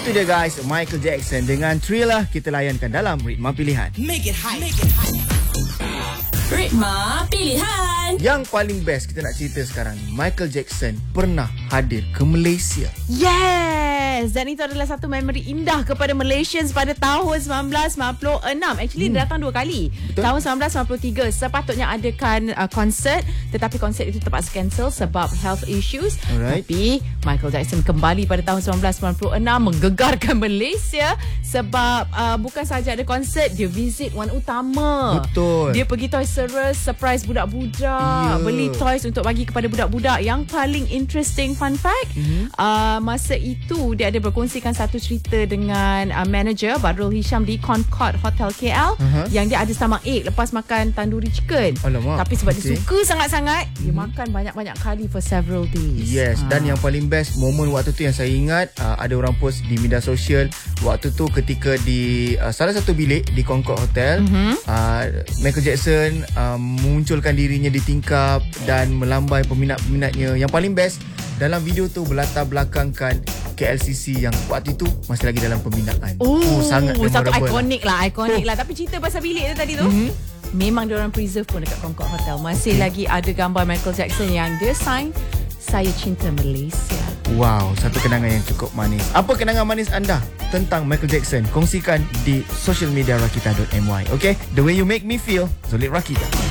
Itu dia guys, Michael Jackson dengan Thriller kita layankan dalam Ritma Pilihan. Make it high. Ritma Pilihan. Yang paling best kita nak cerita sekarang, Michael Jackson pernah hadir ke Malaysia. Yes, dan itu adalah satu memori indah kepada Malaysians pada tahun 1996. Actually dia datang 2 kali. Betul? Tahun 1993 sepatutnya adakan konsert, tetapi konsert itu terpaksa cancel sebab health issues. Alright. Tapi Michael Jackson kembali pada tahun 1996 menggegarkan Malaysia sebab bukan sahaja ada konsert, dia visit wan utama. Betul. Dia pergi Toys R Us, surprise budak-budak, beli toys untuk bagi kepada budak-budak. Yang paling interesting fun fact, masa itu dia ada berkongsikan satu cerita dengan manager Badrul Hisham di Concord Hotel KL, yang dia ada stomachache lepas makan tandoori chicken. Alamak. Tapi sebab dia suka sangat-sangat, dia makan banyak-banyak kali for several days. Yes, dan yang paling best momen waktu tu yang saya ingat, ada orang post di media sosial waktu tu ketika di salah satu bilik di Concord Hotel, Michael Jackson memunculkan dirinya di tingkap dan melambai peminat-peminatnya. Yang paling best dalam video tu berlatar belakangkan KLCC yang waktu itu masih lagi dalam pembinaan. Sangat satu memorable. ikonik lah. Tapi cerita pasal bilik tu tadi tu, memang diorang preserve pun dekat Concord Hotel. Masih lagi ada gambar Michael Jackson yang dia sign "Saya Cinta Malaysia". Wow, satu kenangan yang cukup manis. Apa kenangan manis anda tentang Michael Jackson? Kongsikan di social media rakita.my. Okay, the way you make me feel, Zulid Rakita.